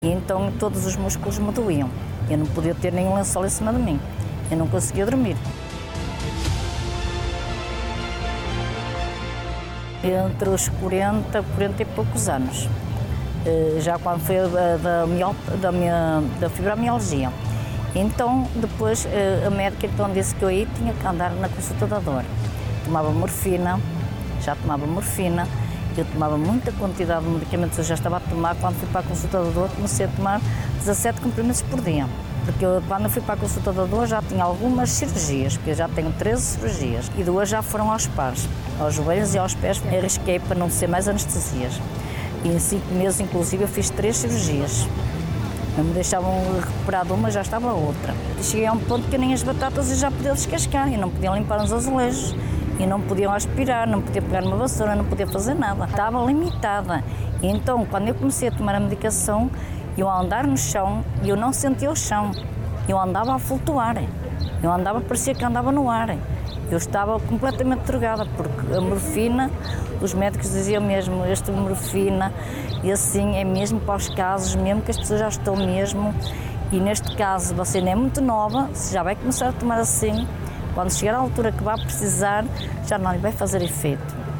E então todos os músculos me doíam. Eu não podia ter nenhum lençol em cima de mim. Eu não conseguia dormir. Entre os 40 e poucos anos. Já quando foi da fibromialgia. Então, depois, a médica então disse que eu aí tinha que andar na consulta da dor. Tomava morfina, já tomava morfina, eu tomava muita quantidade de medicamentos, eu já estava a tomar, quando fui para a consulta da dor, comecei a tomar 17 comprimidos por dia. Porque eu, quando fui para a consulta da dor, já tinha algumas cirurgias, porque eu já tenho 13 cirurgias, e 2 já foram aos pares, aos joelhos e aos pés, arrisquei para não ser mais anestesias. E em 5 meses, inclusive, eu fiz 3 cirurgias. Não me deixavam recuperar de uma, já estava a outra. E cheguei a um ponto que nem as batatas eu já podia descascar, e não podia limpar os azulejos, e não podiam aspirar, não podia pegar uma vassoura, não podia fazer nada. Estava limitada. E então, quando eu comecei a tomar a medicação, eu a andar no chão, e eu não sentia o chão. Eu andava a flutuar. Eu andava, parecia que andava no ar. Eu estava completamente drogada, porque a morfina, os médicos diziam mesmo, esta morfina, e assim é mesmo para os casos, mesmo que as pessoas já estão mesmo, e neste caso você ainda é muito nova, se já vai começar a tomar assim, quando chegar à altura que vai precisar, já não lhe vai fazer efeito.